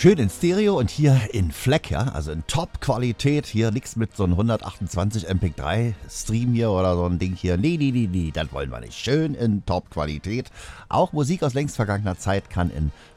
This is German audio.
Schön in Stereo und hier in Fleck, ja, also in Top-Qualität. Hier nichts mit so einem 128 MP3-Stream hier oder so ein Ding hier. Nee, das wollen wir nicht. Schön in Top-Qualität. Auch Musik aus längst vergangener Zeit kann in